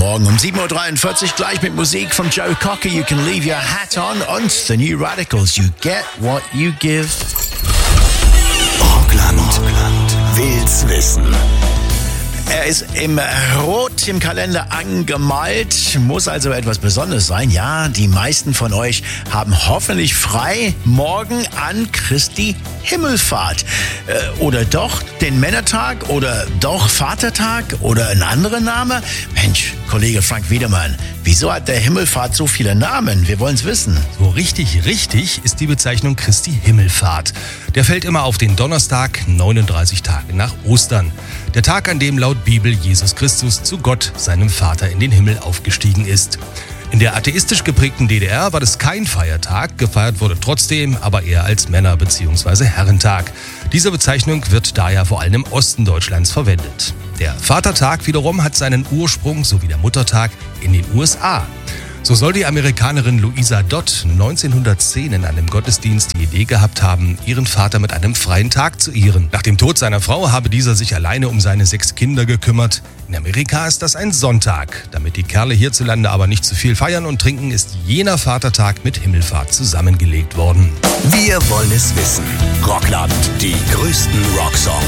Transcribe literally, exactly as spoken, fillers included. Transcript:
Morgen um sieben Uhr dreiundvierzig gleich mit Musik von Joe Cocker. You can leave your hat on und The New Radicals. You get what you give. Rockland will's wissen. Er ist im Rot im Kalender angemalt, muss also etwas Besonderes sein. Ja, die meisten von euch haben hoffentlich frei morgen an Christi Himmelfahrt. Äh, oder doch den Männertag oder doch Vatertag oder ein anderer Name? Mensch, Kollege Frank Wiedemann, wieso hat der Himmelfahrt so viele Namen? Wir wollen's wissen. So richtig, richtig ist die Bezeichnung Christi Himmelfahrt. Der fällt immer auf den Donnerstag, neununddreißig Tage nach Ostern. Der Tag, an dem laut Bibel Jesus Christus zu Gott, seinem Vater, in den Himmel aufgestiegen ist. In der atheistisch geprägten D D R war das kein Feiertag, gefeiert wurde trotzdem, aber eher als Männer- bzw. Herrentag. Diese Bezeichnung wird daher vor allem im Osten Deutschlands verwendet. Der Vatertag wiederum hat seinen Ursprung, sowie der Muttertag, in den U S A. So soll die Amerikanerin Louisa Dodd neunzehnhundertzehn in einem Gottesdienst die Idee gehabt haben, ihren Vater mit einem freien Tag zu ehren. Nach dem Tod seiner Frau habe dieser sich alleine um seine sechs Kinder gekümmert. In Amerika ist das ein Sonntag. Damit die Kerle hierzulande aber nicht zu viel feiern und trinken, ist jener Vatertag mit Himmelfahrt zusammengelegt worden. Wir wollen es wissen. Rockland, die größten Rocksongs.